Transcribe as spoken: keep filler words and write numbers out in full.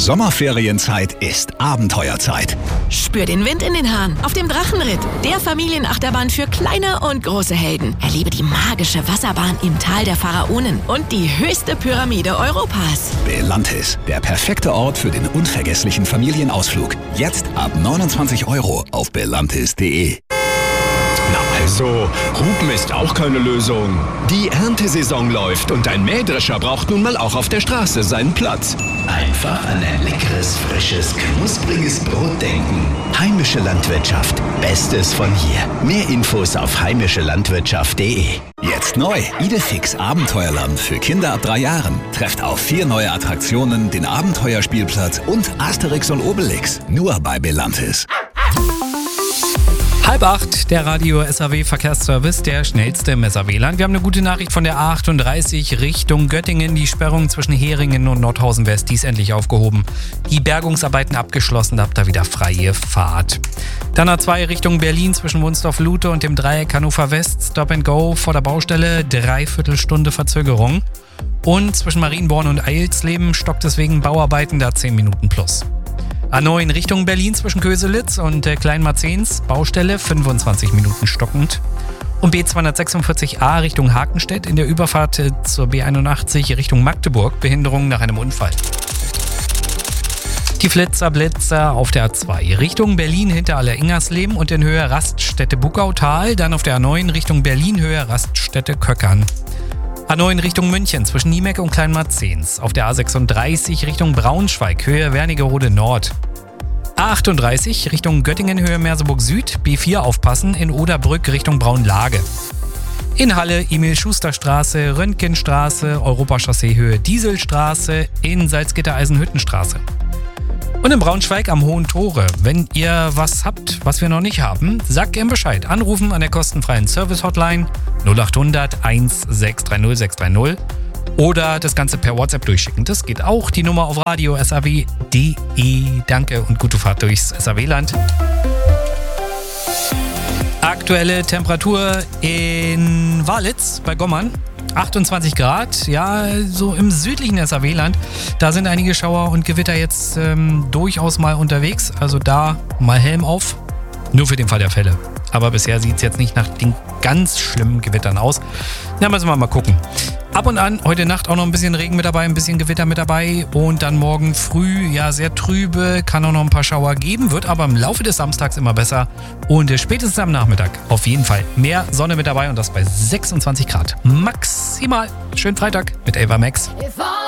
Sommerferienzeit ist Abenteuerzeit. Spür den Wind in den Haaren auf dem Drachenritt, der Familienachterbahn für kleine und große Helden. Erlebe die magische Wasserbahn im Tal der Pharaonen und die höchste Pyramide Europas. Belantis, der perfekte Ort für den unvergesslichen Familienausflug. Jetzt ab neunundzwanzig Euro auf belantis punkt de. Na also, Hupen ist auch keine Lösung. Die Erntesaison läuft und ein Mähdrescher braucht nun mal auch auf der Straße seinen Platz. Einfach an ein leckeres, frisches, knuspriges Brot denken. Heimische Landwirtschaft. Bestes von hier. Mehr Infos auf heimische landwirtschaft punkt de. Jetzt neu. Idefix Abenteuerland für Kinder ab drei Jahren. Trefft auf vier neue Attraktionen, den Abenteuerspielplatz und Asterix und Obelix. Nur bei Belantis. Halb acht, der Radio S A W Verkehrsservice, der schnellste im S A W-Land. Wir haben eine gute Nachricht von der A achtunddreißig Richtung Göttingen. Die Sperrung zwischen Heringen und Nordhausen West, die ist endlich aufgehoben. Die Bergungsarbeiten abgeschlossen, habt ihr wieder freie Fahrt. Dann A zwei Richtung Berlin zwischen Wunsdorf-Lute und dem Dreieck Hannover West. Stop and Go vor der Baustelle, Dreiviertelstunde Verzögerung. Und zwischen Marienborn und Eilsleben stockt es wegen Bauarbeiten da zehn Minuten plus. A neun Richtung Berlin zwischen Köselitz und äh, Kleinmarzens, Baustelle, fünfundzwanzig Minuten stockend. Und B zweihundertsechsundvierzig A Richtung Hakenstedt in der Überfahrt äh, zur B einundachtzig Richtung Magdeburg, Behinderung nach einem Unfall. Die Flitzer Blitzer auf der A zwei Richtung Berlin hinter Aller-Ingersleben und in Höhe Raststätte Buckautal, dann auf der A neun Richtung Berlin Höhe Raststätte Köckern. A neun Richtung München zwischen Niemeck und Kleinmarzens. Auf der A sechsunddreißig Richtung Braunschweig, Höhe Wernigerode Nord. A achtunddreißig Richtung Göttingen, Höhe Merseburg Süd. B vier aufpassen in Oderbrück Richtung Braunlage. In Halle Emil-Schuster-Straße, Röntgenstraße, Europachaussee Höhe Dieselstraße, in Salzgitter-Eisenhüttenstraße. Und in Braunschweig am Hohen Tore. Wenn ihr was habt, was wir noch nicht haben, sagt gern Bescheid. Anrufen an der kostenfreien Service-Hotline null achthundert eins sechs drei null sechs drei null oder das Ganze per WhatsApp durchschicken. Das geht auch. Die Nummer auf Radio S A W punkt de. Danke und gute Fahrt durchs S A W-Land. Aktuelle Temperatur in Walitz bei Gommern. achtundzwanzig Grad, ja, so im südlichen S A W-Land. Da sind einige Schauer und Gewitter jetzt ähm, durchaus mal unterwegs. Also da mal Helm auf. Nur für den Fall der Fälle. Aber bisher sieht es jetzt nicht nach den ganz schlimmen Gewittern aus. Da müssen wir mal gucken. Ab und an, heute Nacht auch noch ein bisschen Regen mit dabei, ein bisschen Gewitter mit dabei. Und dann morgen früh, ja, sehr trübe, kann auch noch ein paar Schauer geben. Wird aber im Laufe des Samstags immer besser. Und äh, spätestens am Nachmittag auf jeden Fall mehr Sonne mit dabei. Und das bei sechsundzwanzig Grad. Maximal. Schönen Freitag mit Ava Max.